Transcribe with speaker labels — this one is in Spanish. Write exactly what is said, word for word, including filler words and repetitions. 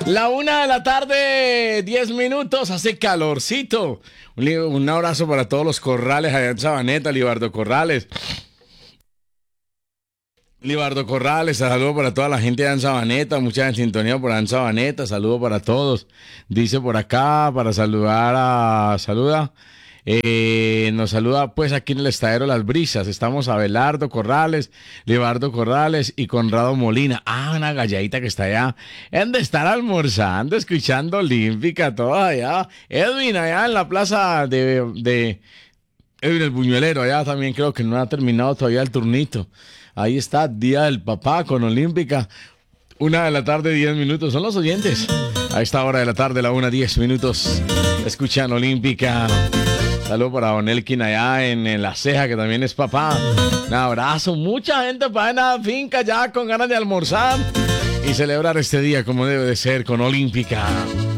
Speaker 1: La una de la tarde, diez minutos, hace calorcito. Un, un abrazo para todos los corrales allá en Sabaneta, Libardo Corrales. Libardo Corrales, saludo para toda la gente allá en Sabaneta, mucha en sintonía por allá en Sabaneta, saludo para todos. Dice por acá, para saludar a... Saluda. Eh, nos saluda pues aquí en el Estadero Las Brisas. Estamos Abelardo Corrales, Libardo Corrales y Conrado Molina. Ah, una galladita que está allá. Han de estar almorzando, escuchando Olímpica, todo allá. Edwin, allá en la plaza de, de Edwin el Buñuelero, allá también creo que no ha terminado todavía el turnito. Ahí está, Día del Papá con Olímpica. Una de la tarde, diez minutos. Son los oyentes. A esta hora de la tarde, la una, diez minutos. Escuchan Olímpica. Saludos para Don Elkin allá en, en La Ceja, que también es papá. Un abrazo. Mucha gente para en la finca ya con ganas de almorzar y celebrar este día como debe de ser con Olímpica.